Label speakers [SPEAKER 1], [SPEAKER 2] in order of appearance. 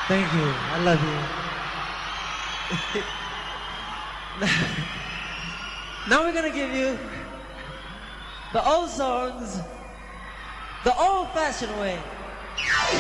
[SPEAKER 1] Thank you. I love you. Now we're gonna give you the old songs, the old-fashioned way.